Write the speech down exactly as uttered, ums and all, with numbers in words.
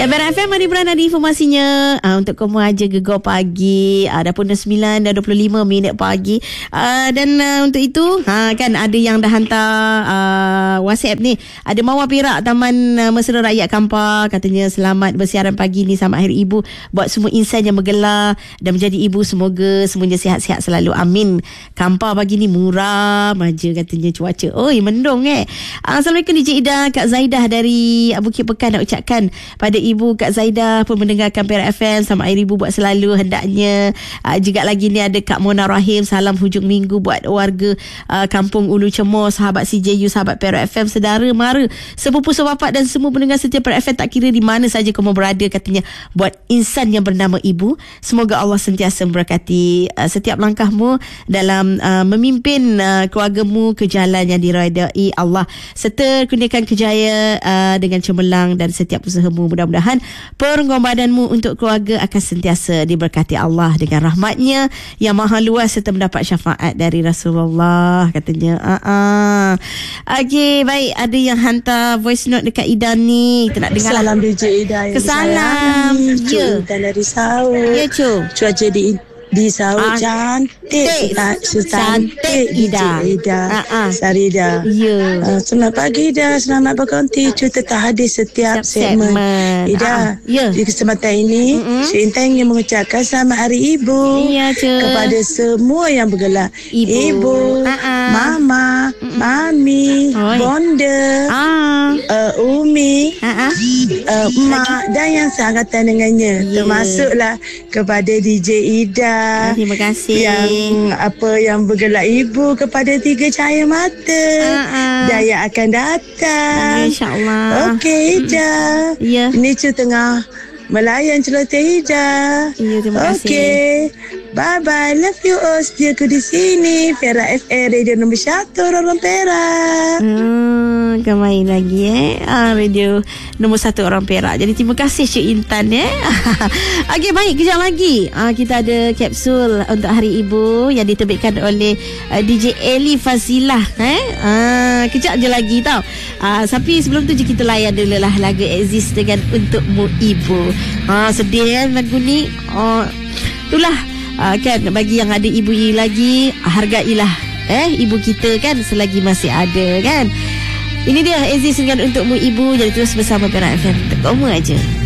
Ya, Perak F M, mari beranda di informasinya. uh, Untuk kamu aja gegar pagi. uh, Dah pun sembilan dan dua puluh lima minit pagi. uh, Dan uh, untuk itu ha, kan ada yang dah hantar uh, WhatsApp ni. Ada Mawar Perak, Taman uh, Mesra Rakyat Kampar. Katanya selamat bersiaran pagi ni, selamat Hari Ibu buat semua insan yang bergelar dan menjadi ibu. Semoga semuanya sihat-sihat selalu, amin. Kampar pagi ni muram aja katanya cuaca. Oi, mendung eh. uh, Assalamualaikum D J Ida, Kak Zaidah dari Bukit Pekan nak ucapkan pada ibu Kak Zaidah pun mendengarkan Perak F M. Selamat Hari Ibu buat selalu hendaknya. uh, Juga lagi ni ada Kak Mona Rahim, salam hujung minggu buat warga uh, Kampung Ulu Cemor, sahabat C J U, sahabat Perak F M, sedara mara, sepupu sebapak dan semua pendengar setia Perak F M, tak kira di mana saja kamu berada, katanya buat insan yang bernama ibu. Semoga Allah sentiasa memberkati uh, setiap langkahmu dalam uh, memimpin uh, keluargamu ke jalan yang diridai Allah, serta kurniakan kejayaan uh, dengan cemerlang dan setiap usahamu. Mudah-mudahan pengorbananmu untuk keluarga akan sentiasa diberkati Allah dengan rahmatnya yang maha luas serta mendapat syafaat dari Rasulullah, katanya. uh-uh. Okey, baik, ada yang hantar voice note dekat Ida ni. Kita nak dengar. Salam D J Ida. Kesalam. Ya. Ida dari Saur. Ya, cu. Cuaca di di Saur Ah, cantik. Cantik Ida. D J Ida. Ah, ah. Sarida. Ya. Uh, selamat pagi Ida. Selamat berkonti. Cu tetap hadir setiap, Setiap segmen. segmen. Ida. Ah, ya. Di kesempatan ini, Mm-mm. Cik Intan ingin mengucapkan selamat Hari Ibu. Ya, cu. Kepada semua yang bergelar. Ibu. Ibu. Ah, ah. Mama. Mami. Oi. Bonda. Ah. Uh, Umi. Ah, ah. Uh, mak dan yang seangkatan dengannya, Ya. termasuklah kepada D J Ida, Terima kasih. yang apa yang bergelar ibu, kepada tiga cahaya mata Ah, ah. dan yang akan datang. InsyaAllah. Okey Ida. Ya. Ini Cu tengah melayan celoteh Ida. Ya, terima kasih. Okey. Bye bye. Love you all. Setiaku di sini. Perak F M, radio nombor satu orang Perak. Hmm, kan main lagi eh. Ah, radio nombor satu orang Perak. Jadi terima kasih Cik Intan eh. Okey, baik, kejap lagi. Ah, kita ada kapsul untuk Hari Ibu yang diterbitkan oleh uh, D J Eli Fazilah eh. Ah, kejap je lagi tau. Ah, tapi sebelum tu je kita layan dulu lah lagu Exist dengan Untukmu Ibu. Ah, sedih kan lagu ni. Oh, itulah. Uh, kan bagi yang ada ibu lagi, hargailah eh ibu kita kan selagi masih ada kan. Ini dia Exist dengan Untukmu Ibu. Jadi terus bersama Perak F M. Kamu aja.